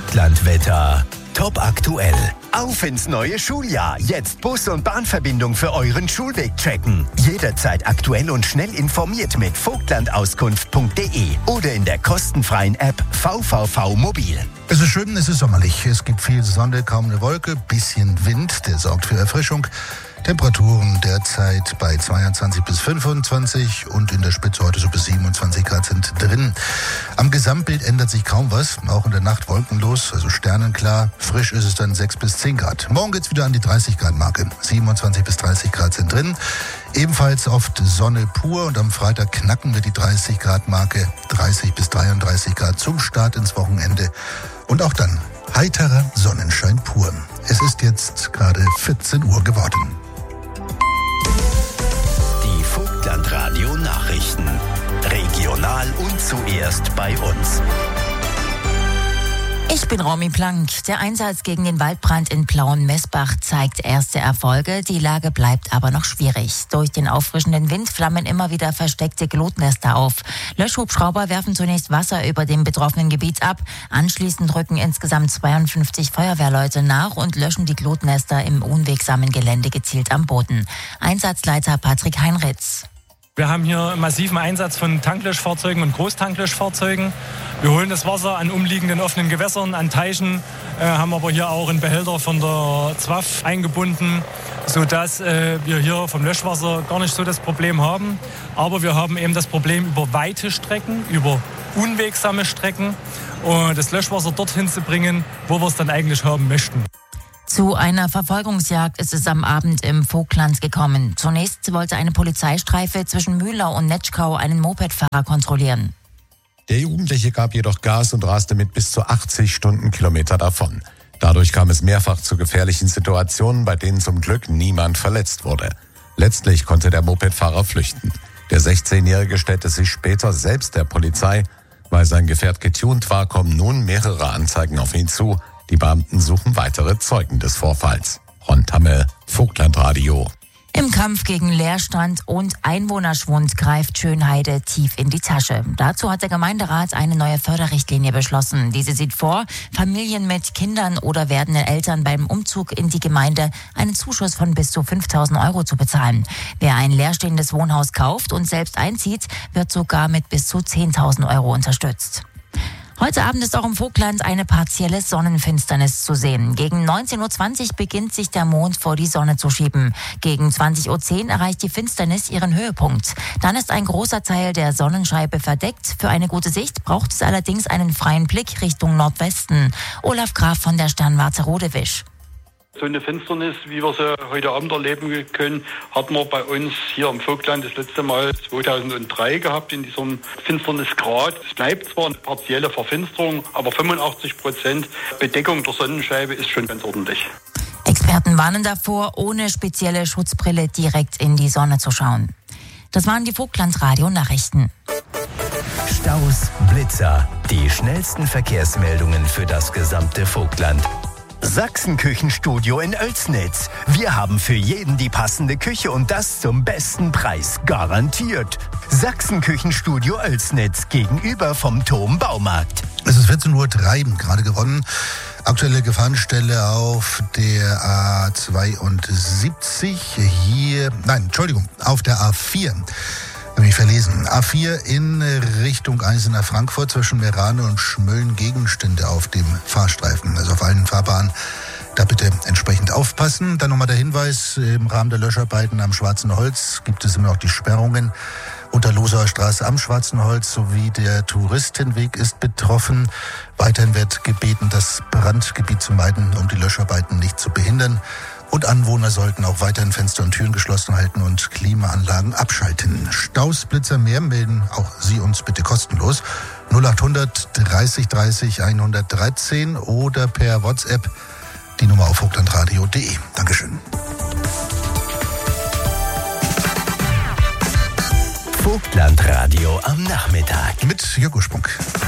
Vogtlandwetter. Top aktuell. Auf ins neue Schuljahr. Jetzt Bus- und Bahnverbindung für euren Schulweg checken. Jederzeit aktuell und schnell informiert mit vogtlandauskunft.de oder in der kostenfreien App VVV Mobil. Es ist schön, es ist sommerlich. Es gibt viel Sonne, kaum eine Wolke, bisschen Wind, der sorgt für Erfrischung. Temperaturen derzeit bei 22 bis 25 und in der Spitze heute so bis 27 Grad sind drin. Am Gesamtbild ändert sich kaum was, auch in der Nacht wolkenlos, also sternenklar. Frisch ist es dann 6 bis 10 Grad. Morgen geht's wieder an die 30 Grad Marke. 27 bis 30 Grad sind drin. Ebenfalls oft Sonne pur und am Freitag knacken wir die 30 Grad Marke. 30 bis 33 Grad zum Start ins Wochenende. Und auch dann heiterer Sonnenschein pur. Es ist jetzt gerade 14 Uhr geworden. Die Vogtlandradio Nachrichten. Regional und zuerst bei uns. Ich bin Romy Plank. Der Einsatz gegen den Waldbrand in Plauen-Messbach zeigt erste Erfolge. Die Lage bleibt aber noch schwierig. Durch den auffrischenden Wind flammen immer wieder versteckte Glutnester auf. Löschhubschrauber werfen zunächst Wasser über dem betroffenen Gebiet ab. Anschließend rücken insgesamt 52 Feuerwehrleute nach und löschen die Glutnester im unwegsamen Gelände gezielt am Boden. Einsatzleiter Patrick Heinritz. Wir haben hier einen massiven Einsatz von Tanklöschfahrzeugen und Großtanklöschfahrzeugen. Wir holen das Wasser an umliegenden offenen Gewässern, an Teichen, haben aber hier auch einen Behälter von der ZWAF eingebunden, sodass wir hier vom Löschwasser gar nicht so das Problem haben. Aber wir haben eben das Problem über weite Strecken, über unwegsame Strecken, das Löschwasser dorthin zu bringen, wo wir es dann eigentlich haben möchten. Zu einer Verfolgungsjagd ist es am Abend im Vogtland gekommen. Zunächst wollte eine Polizeistreife zwischen Mühlau und Netschkau einen Mopedfahrer kontrollieren. Der Jugendliche gab jedoch Gas und raste mit bis zu 80 Stundenkilometer davon. Dadurch kam es mehrfach zu gefährlichen Situationen, bei denen zum Glück niemand verletzt wurde. Letztlich konnte der Mopedfahrer flüchten. Der 16-Jährige stellte sich später selbst der Polizei. Weil sein Gefährt getunt war, kommen nun mehrere Anzeigen auf ihn zu. Die Beamten suchen weitere Zeugen des Vorfalls. Ron Tamme, Vogtlandradio. Im Kampf gegen Leerstand und Einwohnerschwund greift Schönheide tief in die Tasche. Dazu hat der Gemeinderat eine neue Förderrichtlinie beschlossen. Diese sieht vor, Familien mit Kindern oder werdenden Eltern beim Umzug in die Gemeinde einen Zuschuss von bis zu 5.000 Euro zu bezahlen. Wer ein leerstehendes Wohnhaus kauft und selbst einzieht, wird sogar mit bis zu 10.000 Euro unterstützt. Heute Abend ist auch im Vogtland eine partielle Sonnenfinsternis zu sehen. Gegen 19.20 Uhr beginnt sich der Mond vor die Sonne zu schieben. Gegen 20.10 Uhr erreicht die Finsternis ihren Höhepunkt. Dann ist ein großer Teil der Sonnenscheibe verdeckt. Für eine gute Sicht braucht es allerdings einen freien Blick Richtung Nordwesten. Olaf Graf von der Sternwarte Rodewisch. So eine Finsternis, wie wir sie heute Abend erleben können, hatten wir bei uns hier im Vogtland das letzte Mal 2003 gehabt, in diesem Finsternisgrad. Es bleibt zwar eine partielle Verfinsterung, aber 85% Bedeckung der Sonnenscheibe ist schon ganz ordentlich. Experten warnen davor, ohne spezielle Schutzbrille direkt in die Sonne zu schauen. Das waren die Vogtlandradio-Nachrichten. Staus, Blitzer, die schnellsten Verkehrsmeldungen für das gesamte Vogtland. Sachsenküchenstudio in Oelsnitz. Wir haben für jeden die passende Küche und das zum besten Preis. Garantiert. Sachsenküchenstudio Oelsnitz gegenüber vom Thom Baumarkt. Es ist 14:03 Uhr, gerade gewonnen. Aktuelle Gefahrenstelle auf der A72 auf der A4. Habe mich verlesen. A4 in Richtung Eisener Frankfurt zwischen Merane und Schmölln Gegenstände auf dem Fahrstreifen, also auf allen Fahrbahnen. Da bitte entsprechend aufpassen. Dann nochmal der Hinweis, im Rahmen der Löscharbeiten am Schwarzen Holz gibt es immer noch die Sperrungen. Unter Losauer Straße am Schwarzen Holz sowie der Touristenweg ist betroffen. Weiterhin wird gebeten, das Brandgebiet zu meiden, um die Löscharbeiten nicht zu behindern. Und Anwohner sollten auch weiterhin Fenster und Türen geschlossen halten und Klimaanlagen abschalten. Staus, Blitzer, mehr melden auch Sie uns bitte kostenlos. 0800 30 30 113 oder per WhatsApp die Nummer auf vogtlandradio.de. Dankeschön. Vogtlandradio am Nachmittag. Mit Jörg Ursprung.